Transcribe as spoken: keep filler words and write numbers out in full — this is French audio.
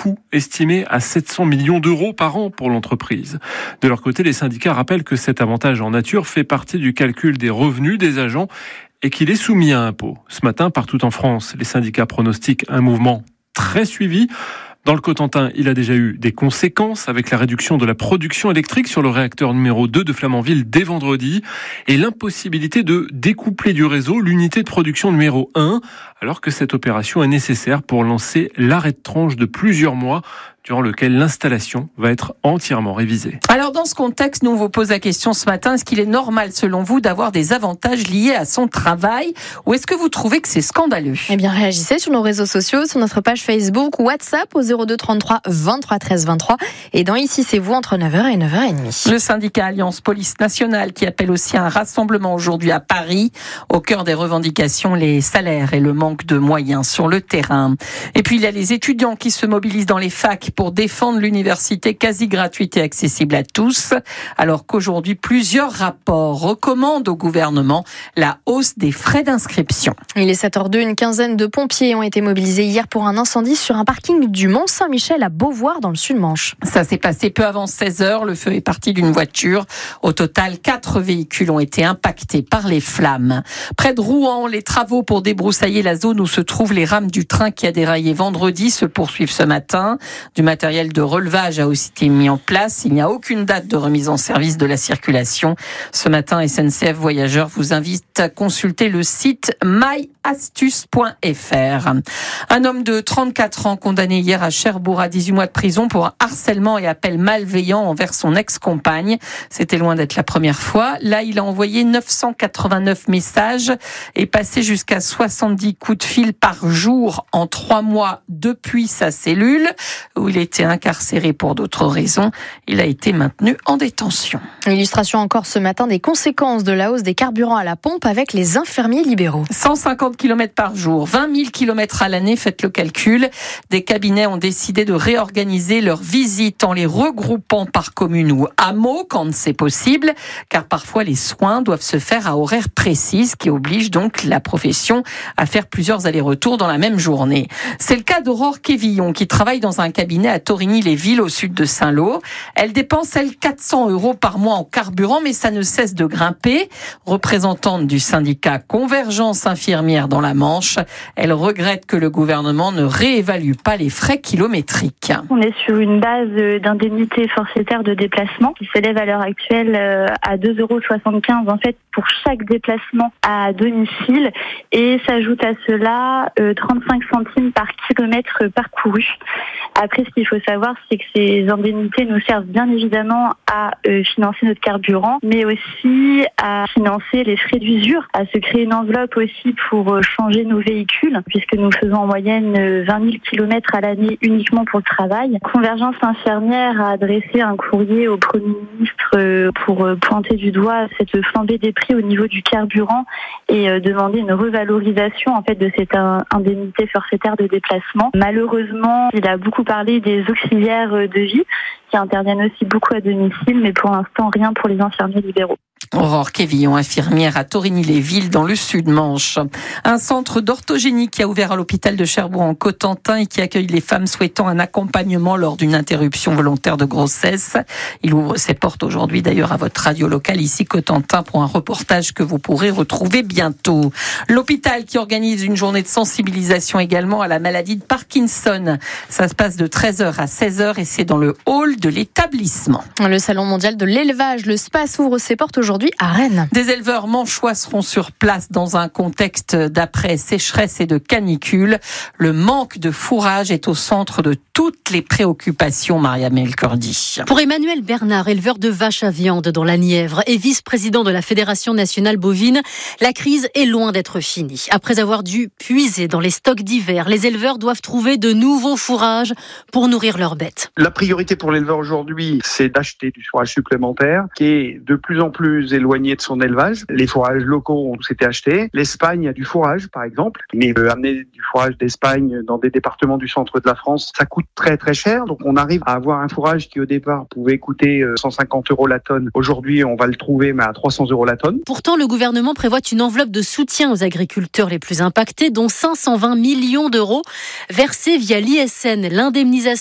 coût estimé à sept cents millions d'euros par an pour l'entreprise. De leur côté, les syndicats rappellent que cet avantage en nature fait partie du calcul des revenus des agents et qu'il est soumis à impôt. Ce matin, partout en France, les syndicats pronostiquent un mouvement très suivi. Dans le Cotentin, il a déjà eu des conséquences avec la réduction de la production électrique sur le réacteur numéro deux de Flamanville dès vendredi et l'impossibilité de découpler du réseau l'unité de production numéro un, alors que cette opération est nécessaire pour lancer l'arrêt de tranche de plusieurs mois durant lequel l'installation va être entièrement révisée. Alors dans ce contexte, nous on vous pose la question ce matin, est-ce qu'il est normal selon vous d'avoir des avantages liés à son travail ou est-ce que vous trouvez que c'est scandaleux ? Eh bien réagissez sur nos réseaux sociaux, sur notre page Facebook ou WhatsApp au zéro deux trente-trois vingt-trois treize vingt-trois et dans Ici c'est vous entre neuf heures et neuf heures trente. Le syndicat Alliance Police Nationale qui appelle aussi à un rassemblement aujourd'hui à Paris. Au cœur des revendications, les salaires et le manque de moyens sur le terrain. Et puis il y a les étudiants qui se mobilisent dans les facs pour défendre l'université quasi gratuite et accessible à tous, alors qu'aujourd'hui, plusieurs rapports recommandent au gouvernement la hausse des frais d'inscription. Il est sept heures deux, une quinzaine de pompiers ont été mobilisés hier pour un incendie sur un parking du Mont-Saint-Michel à Beauvoir dans le Sud-Manche. Ça s'est passé peu avant seize heures, le feu est parti d'une voiture. Au total, quatre véhicules ont été impactés par les flammes. Près de Rouen, les travaux pour débroussailler la zone où se trouvent les rames du train qui a déraillé vendredi se poursuivent ce matin. Du matériel de relevage a aussi été mis en place. Il n'y a aucune date de remise en service de la circulation. Ce matin, S N C F Voyageurs vous invite à consulter le site my astuce point f r. Un homme de trente-quatre ans condamné hier à Cherbourg à dix-huit mois de prison pour harcèlement et appel malveillant envers son ex-compagne. C'était loin d'être la première fois. Là, il a envoyé neuf cent quatre-vingt-neuf messages et passé jusqu'à soixante-dix coups de fil par jour en trois mois depuis sa cellule où il était incarcéré pour d'autres raisons. Il a été maintenu en détention. Illustration encore ce matin des conséquences de la hausse des carburants à la pompe avec les infirmiers libéraux. cent cinquante kilomètres par jour, vingt mille kilomètres à l'année, faites le calcul. Des cabinets ont décidé de réorganiser leurs visites en les regroupant par commune ou hameau quand c'est possible, car parfois les soins doivent se faire à horaires précis, ce qui oblige donc la profession à faire plusieurs allers-retours dans la même journée. C'est le cas d'Aurore Quévillon qui travaille dans un cabinet à Torigny-les-Villes au sud de Saint-Lô. Elle dépense, elle, quatre cents euros par mois en carburant, mais ça ne cesse de grimper. Représentante du syndicat Convergence Infirmière dans la Manche, elle regrette que le gouvernement ne réévalue pas les frais kilométriques. On est sur une base d'indemnité forfaitaire de déplacement qui s'élève à l'heure actuelle à deux euros soixante-quinze en fait pour chaque déplacement à domicile et s'ajoute à cela trente-cinq centimes par kilomètre parcouru. Après, ce qu'il faut savoir, c'est que ces indemnités nous servent bien évidemment à euh, financer notre carburant, mais aussi à financer les frais d'usure, à se créer une enveloppe aussi pour euh, changer nos véhicules, puisque nous faisons en moyenne euh, vingt mille kilomètres à l'année uniquement pour le travail. Convergence infirmière a adressé un courrier au Premier ministre euh, pour euh, pointer du doigt cette flambée des prix au niveau du carburant et euh, demander une revalorisation en fait de cette euh, indemnité forfaitaire de déplacement. Malheureusement, il a beaucoup parlé des auxiliaires de vie qui interviennent aussi beaucoup à domicile, mais pour l'instant, rien pour les infirmiers libéraux. Aurore Quévillon, infirmière à Torigny-les-Villes dans le Sud-Manche. Un centre d'orthogénie qui a ouvert à l'hôpital de Cherbourg en Cotentin et qui accueille les femmes souhaitant un accompagnement lors d'une interruption volontaire de grossesse. Il ouvre ses portes aujourd'hui d'ailleurs à votre radio locale ici Cotentin pour un reportage que vous pourrez retrouver bientôt. L'hôpital qui organise une journée de sensibilisation également à la maladie de Parkinson. Ça se passe de treize heures à seize heures et c'est dans le hall de l'établissement. Le Salon mondial de l'élevage, le SPACE, ouvre ses portes aujourd'hui à Rennes. Des éleveurs manchois seront sur place dans un contexte d'après sécheresse et de canicule. Le manque de fourrage est au centre de toutes les préoccupations, Mariam El Kurdi. Pour Emmanuel Bernard, éleveur de vaches à viande dans la Nièvre et vice-président de la Fédération nationale bovine, la crise est loin d'être finie. Après avoir dû puiser dans les stocks d'hiver, les éleveurs doivent trouver de nouveaux fourrages pour nourrir leurs bêtes. La priorité pour l'éleveur aujourd'hui, c'est d'acheter du fourrage supplémentaire qui est de plus en plus éloigné de son élevage. Les fourrages locaux ont été achetés. L'Espagne a du fourrage, par exemple, mais euh, amener du fourrage d'Espagne dans des départements du centre de la France, ça coûte très très cher. Donc on arrive à avoir un fourrage qui au départ pouvait coûter euh, cent cinquante euros la tonne. Aujourd'hui, on va le trouver mais à trois cents euros la tonne. Pourtant, le gouvernement prévoit une enveloppe de soutien aux agriculteurs les plus impactés, dont cinq cent vingt millions d'euros versés via l'I S N, l'indemnisation